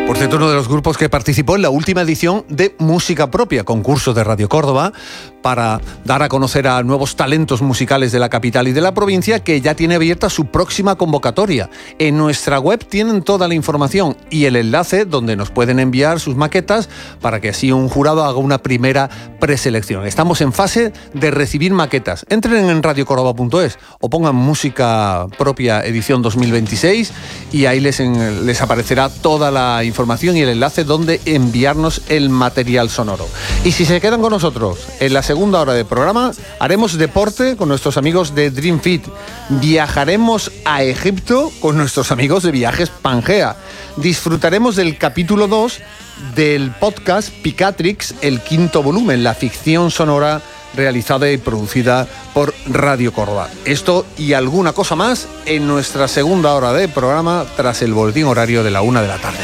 Por cierto, uno de los grupos que participó en la última edición de Música Propia, concurso de Radio Córdoba, para dar a conocer a nuevos talentos musicales de la capital y de la provincia, que ya tiene abierta su próxima convocatoria. En nuestra web tienen toda la información y el enlace donde nos pueden enviar sus maquetas para que así un jurado haga una primera preselección. Estamos en fase de recibir maquetas. Entren en radiocórdoba.es o pongan Música Propia edición 2026 y ahí les aparecerá toda la información y el enlace donde enviarnos el material sonoro. Y si se quedan con nosotros en la segunda hora del programa, haremos deporte con nuestros amigos de Dream Fit. Viajaremos a Egipto con nuestros amigos de Viajes Pangea. Disfrutaremos del capítulo 2 del podcast Picatrix, el 5º volumen, la ficción sonora realizada y producida por Radio Córdoba. Esto y alguna cosa más en nuestra segunda hora de programa tras el boletín horario de la 1 de la tarde.